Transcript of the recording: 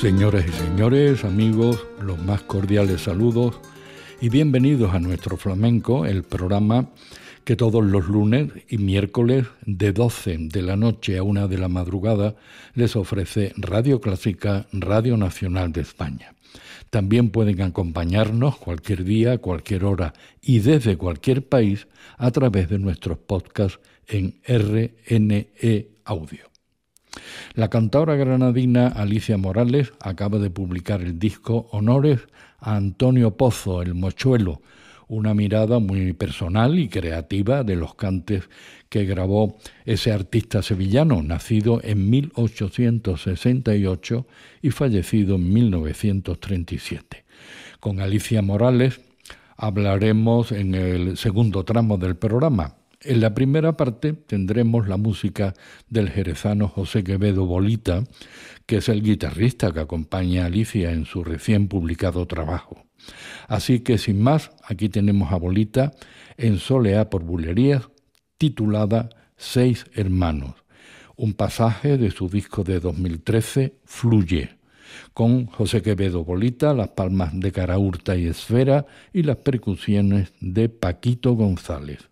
Señoras y señores, amigos, los más cordiales saludos y bienvenidos a Nuestro Flamenco, el programa que todos los lunes y miércoles de 12 de la noche a 1 de la madrugada les ofrece Radio Clásica, Radio Nacional de España. También pueden acompañarnos cualquier día, cualquier hora y desde cualquier país a través de nuestros podcasts en RNE Audio. La cantaora granadina Alicia Morales acaba de publicar el disco Honores a Antonio Pozo, el Mochuelo, una mirada muy personal y creativa de los cantes que grabó ese artista sevillano, nacido en 1868 y fallecido en 1937. Con Alicia Morales hablaremos en el segundo tramo del programa. En la primera parte tendremos la música del jerezano José Quevedo Bolita, que es el guitarrista que acompaña a Alicia en su recién publicado trabajo. Así que sin más, aquí tenemos a Bolita en Soleá por Bulerías, titulada Seis Hermanos, un pasaje de su disco de 2013, Fluye, con José Quevedo Bolita, las palmas de Caraurta y Esfera y las percusiones de Paquito González.